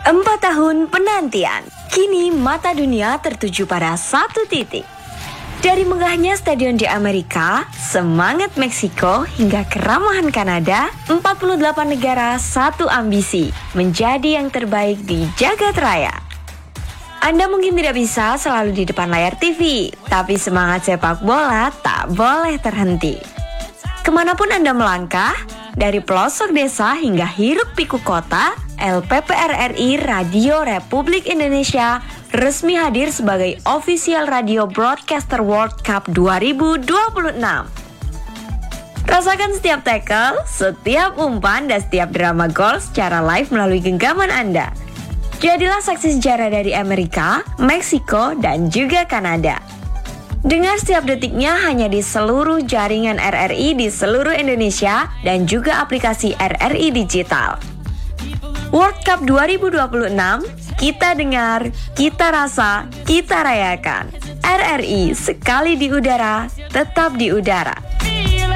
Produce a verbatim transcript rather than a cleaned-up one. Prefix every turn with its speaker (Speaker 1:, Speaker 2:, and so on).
Speaker 1: Empat tahun penantian, kini mata dunia tertuju pada satu titik. Dari megahnya stadion di Amerika, semangat Meksiko, hingga keramahan Kanada, empat puluh delapan negara satu ambisi, menjadi yang terbaik di jagat raya. Anda mungkin tidak bisa selalu di depan layar T V, tapi semangat sepak bola tak boleh terhenti. Kemanapun Anda melangkah, dari pelosok desa hingga hiruk pikuk kota, L P P R R I Radio Republik Indonesia resmi hadir sebagai official radio broadcaster World Cup dua ribu dua puluh enam. Rasakan setiap tackle, setiap umpan, dan setiap drama gol secara live melalui genggaman Anda. Jadilah saksi sejarah dari Amerika, Meksiko, dan juga Kanada. Dengar setiap detiknya hanya di seluruh jaringan R R I di seluruh Indonesia dan juga aplikasi R R I Digital. World Cup dua ribu dua puluh enam, kita dengar, kita rasa, kita rayakan. R R I, sekali di udara, tetap di udara.